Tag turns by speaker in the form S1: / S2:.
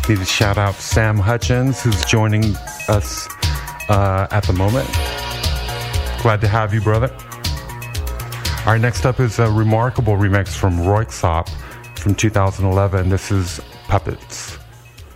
S1: Need to shout out Sam Hutchins, who's joining us at the moment. Glad to have you, brother. All right, next up is a remarkable remix from Röyksopp from 2011. This is Puppets.